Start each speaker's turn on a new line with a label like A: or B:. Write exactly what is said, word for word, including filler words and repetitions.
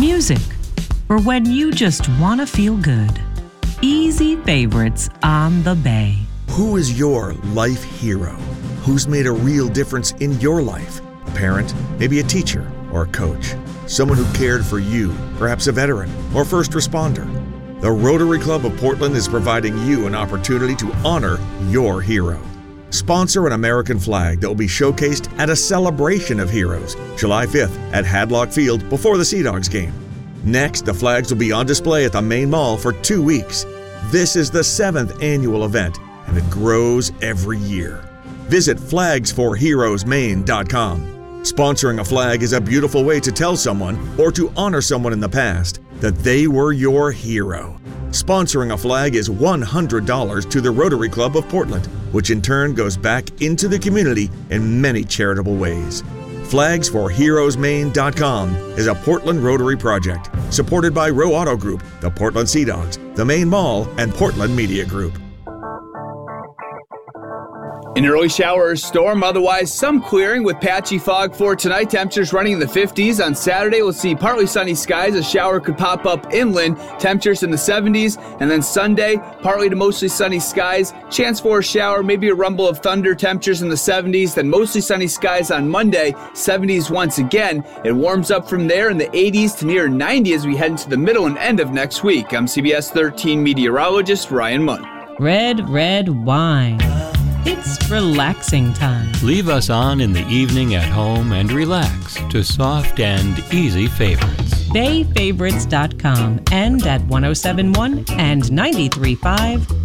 A: Music for when you just want to feel good. Easy favorites on the Bay.
B: Who is your life hero? Who's made a real difference in your life? A parent, maybe a teacher or a coach. Someone who cared for you, perhaps a veteran or first responder. The Rotary Club of Portland is providing you an opportunity to honor your hero. Sponsor an American flag that will be showcased at a celebration of heroes, July fifth at Hadlock Field before the Sea Dogs game. Next, the flags will be on display at the main mall for two weeks. This is the seventh annual event, and it grows every year. Visit flags for heroes maine dot com. Sponsoring a flag is a beautiful way to tell someone or to honor someone in the past that they were your hero. Sponsoring a flag is one hundred dollars to the Rotary Club of Portland, which in turn goes back into the community in many charitable ways. flags for heroes maine dot com is a Portland Rotary project supported by Rowe Auto Group, the Portland Sea Dogs, the Main Mall, and Portland Media Group.
C: An early shower or storm, otherwise some clearing with patchy fog for tonight. Temperatures running in the fifties. On Saturday, we'll see partly sunny skies. A shower could pop up inland. Temperatures in the seventies. And then Sunday, partly to mostly sunny skies. Chance for a shower, maybe a rumble of thunder. Temperatures in the seventies. Then mostly sunny skies on Monday. seventies once again. It warms up from there in the eighties to near ninety as we head into the middle and end of next week. I'm C B S thirteen meteorologist Ryan Munn.
A: Red, red wine. It's relaxing time.
D: Leave us on in the evening at home and relax to soft and easy favorites.
A: bay favorites dot com and at one oh seven point one and ninety-three point five